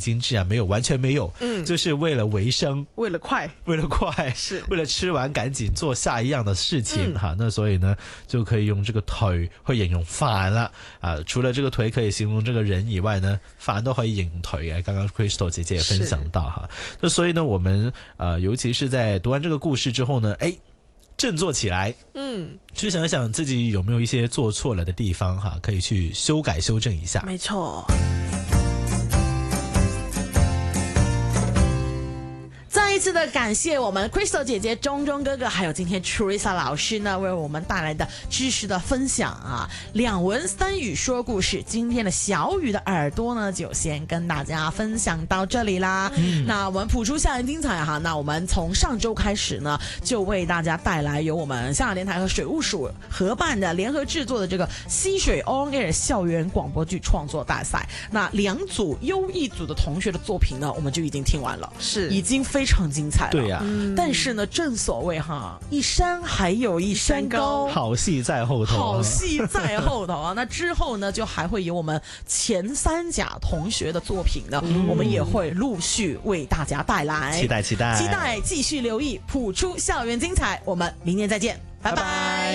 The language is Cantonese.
精致啊，没有，完全没有，就是为了维生， 为了快， 是为了吃完赶紧做下一样的事情哈。那所以呢，就可以用这个腿去形容飯啦啊。除了这个腿可以形容这个人以外呢，飯都可以形容腿嘅。刚刚 Crystal 姐姐也分享到哈。那所以呢，我们尤其是在读完这个故事之后呢，振作起来，去想一想自己有没有一些做错了的地方哈，可以去修改修正一下。 没错。再一次的感谢我们 Crystal 姐姐、钟钟哥哥，还有今天 Teresa 老师呢，为我们带来的知识的分享啊。两文三语说故事，今天的小雨的耳朵呢，就先跟大家分享到这里啦。那我们谱出校园精彩哈，那我们从上周开始呢，就为大家带来由我们香港电台和水务署合办的联合制作的这个溪水 On Air 校园广播剧创作大赛。那两组优异组的同学的作品呢，我们就已经听完了， 是已经非常精彩了。 对呀， 但是呢，正所谓哈，一山还有一山高， 好戏在后头， 好戏在后头啊。那之后呢，就还会有我们前三甲同学的作品呢，我们也会陆续为大家带来， 期待， 继续留意谱出校园精彩。我们明年再见，拜拜。